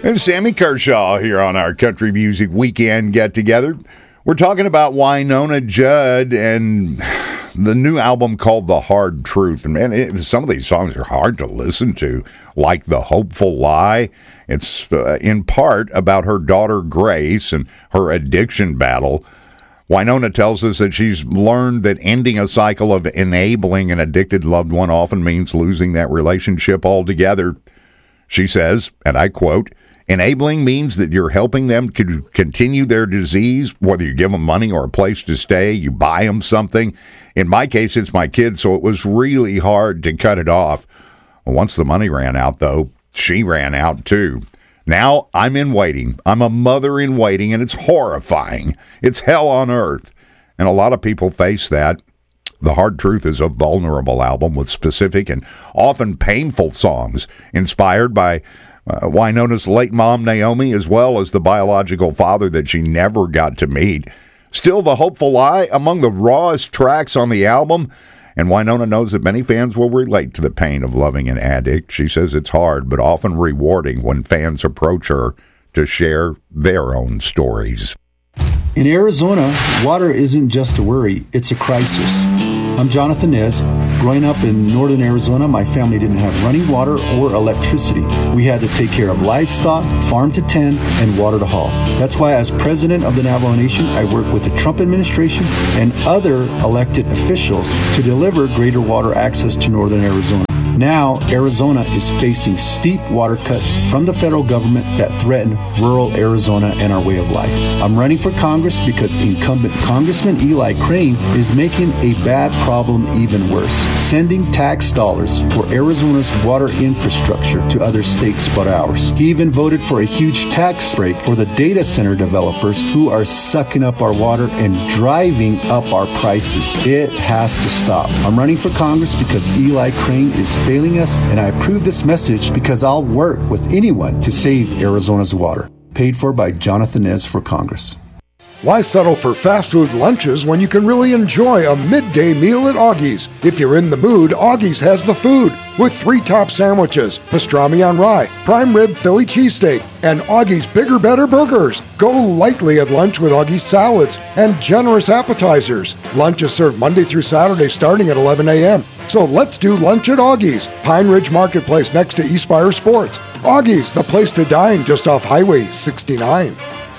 And Sammy Kershaw here on our Country Music Weekend get-together. We're talking about Wynonna Judd and the new album called The Hard Truth. And man, some of these songs are hard to listen to, like The Hopeful Lie. It's in part about her daughter Grace and her addiction battle. Wynonna tells us that she's learned that ending a cycle of enabling an addicted loved one often means losing that relationship altogether. She says, and I quote, "Enabling means that you're helping them to continue their disease, whether you give them money or a place to stay, you buy them something. In my case, it's my kids, so it was really hard to cut it off. Once the money ran out, though, she ran out too. Now I'm in waiting. I'm a mother in waiting, and it's horrifying. It's hell on earth." And a lot of people face that. The Hard Truth is a vulnerable album with specific and often painful songs inspired by Wynonna's late mom, Naomi, as well as the biological father that she never got to meet. Still, The Hopeful Lie, among the rawest tracks on the album, and Wynonna knows that many fans will relate to the pain of loving an addict. She says it's hard, but often rewarding when fans approach her to share their own stories. In Arizona, water isn't just a worry, it's a crisis. I'm Jonathan Nez. Growing up in northern Arizona, my family didn't have running water or electricity. We had to take care of livestock, farm to tend, and water to haul. That's why as president of the Navajo Nation, I work with the Trump administration and other elected officials to deliver greater water access to northern Arizona. Now, Arizona is facing steep water cuts from the federal government that threaten rural Arizona and our way of life. I'm running for Congress because incumbent Congressman Eli Crane is making a bad problem even worse, sending tax dollars for Arizona's water infrastructure to other states but ours. He even voted for a huge tax break for the data center developers who are sucking up our water and driving up our prices. It has to stop. I'm running for Congress because Eli Crane is failing us, and I approve this message because I'll work with anyone to save Arizona's water. Paid for by Jonathan Nez for Congress. Why settle for fast food lunches when you can really enjoy a midday meal at Augie's? If you're in the mood, Augie's has the food with 3 top sandwiches, pastrami on rye, prime rib Philly cheesesteak, and Augie's Bigger Better burgers. Go lightly at lunch with Augie's salads and generous appetizers. Lunch is served Monday through Saturday starting at 11 a.m. So let's do lunch at Augie's, Pine Ridge Marketplace next to Eastspire Sports. Augie's, the place to dine just off Highway 69.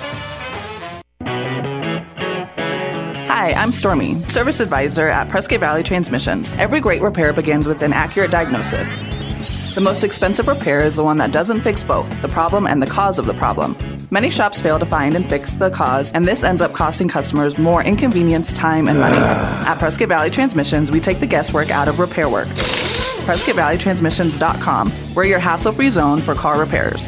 Hi, I'm Stormy, Service Advisor at Prescott Valley Transmissions. Every great repair begins with an accurate diagnosis. The most expensive repair is the one that doesn't fix both the problem and the cause of the problem. Many shops fail to find and fix the cause, and this ends up costing customers more inconvenience, time, and money. At Prescott Valley Transmissions, we take the guesswork out of repair work. PrescottValleyTransmissions.com. We're your hassle-free zone for car repairs.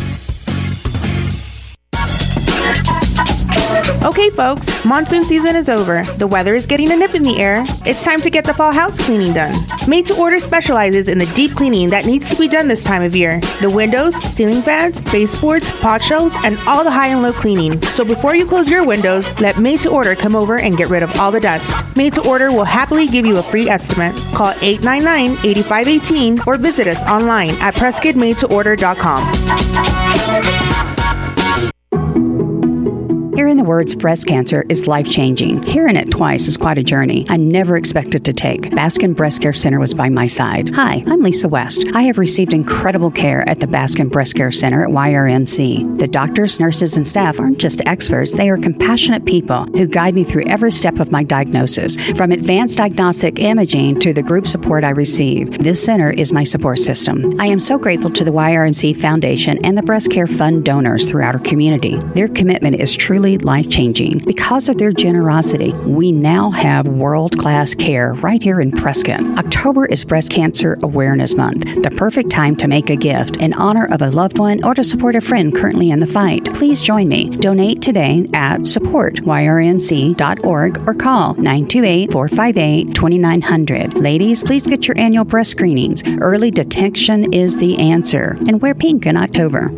Okay, folks, monsoon season is over. The weather is getting a nip in the air. It's time to get the fall house cleaning done. Made to Order specializes in the deep cleaning that needs to be done this time of year. The windows, ceiling fans, baseboards, pot shelves, and all the high and low cleaning. So before you close your windows, let Made to Order come over and get rid of all the dust. Made to Order will happily give you a free estimate. Call 899-8518 or visit us online at PrescottMadeToOrder.com. Hearing the words breast cancer is life-changing. Hearing it twice is quite a journey I never expected to take. Baskin Breast Care Center was by my side. Hi, I'm Lisa West. I have received incredible care at the Baskin Breast Care Center at YRMC. The doctors, nurses, and staff aren't just experts. They are compassionate people who guide me through every step of my diagnosis, from advanced diagnostic imaging to the group support I receive. This center is my support system. I am so grateful to the YRMC Foundation and the Breast Care Fund donors throughout our community. Their commitment is truly life-changing. Because of their generosity, we now have world-class care right here in Prescott. October is Breast Cancer Awareness Month, the perfect time to make a gift in honor of a loved one or to support a friend currently in the fight. Please join me. Donate today at supportyrmc.org or call 928-458-2900. Ladies, please get your annual breast screenings. Early detection is the answer. And wear pink in October.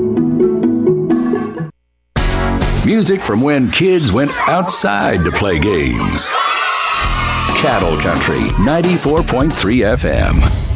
Music from when kids went outside to play games. Cattle Country 94.3 FM.